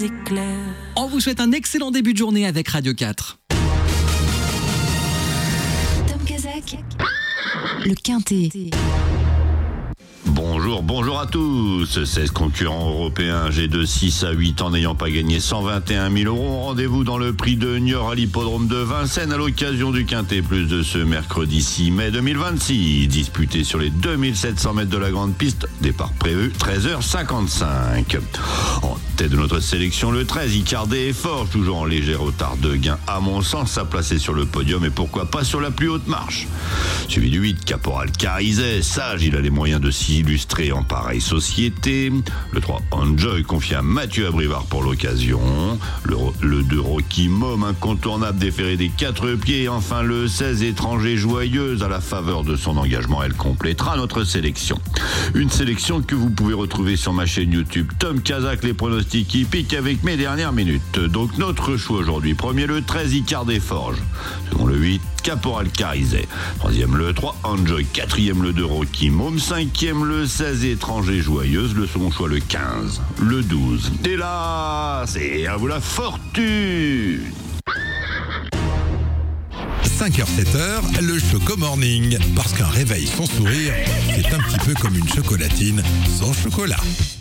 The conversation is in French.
On vous souhaite un excellent début de journée avec Radio 4. Tom Kazak, le Quintet. Bonjour à tous. 16 concurrents européens âgés de 6 à 8 ans n'ayant pas gagné 121 000 €. Rendez-vous dans le prix de Niort à l'hippodrome de Vincennes à l'occasion du Quintet Plus de ce mercredi 6 mai 2026. Disputé sur les 2700 mètres de la grande piste. Départ prévu 13h55. En tête de notre sélection, le 13, Icardé et Forge, toujours en léger retard de gain à mon sens, à placer sur le podium et pourquoi pas sur la plus haute marche. Suivi du 8, Caporal Carizet, sage, il a les moyens de s'illustrer en pareille société. Le 3, Enjoy, confié à Mathieu Abrivard pour l'occasion. Le 2, Rocky Mom, incontournable déféré des 4 pieds. Et enfin le 16, Étranger Joyeuse, à la faveur de son engagement, elle complétera notre sélection. Une sélection que vous pouvez retrouver sur ma chaîne YouTube Tom Kazak, les pronostics hippiques avec mes dernières minutes. Donc notre choix aujourd'hui, premier le 13, Icardé Forge. Second le 8, Caporal Carizet. Troisième le 3, Enjoy. Quatrième le 2, Rocky Mom. Cinquième le 16, Étranger Joyeuse. Le second choix le 15, le 12. Et là, c'est à vous la fortune. 5h-7h, le Choco Morning. Parce qu'un réveil sans sourire, c'est un petit peu comme une chocolatine sans chocolat.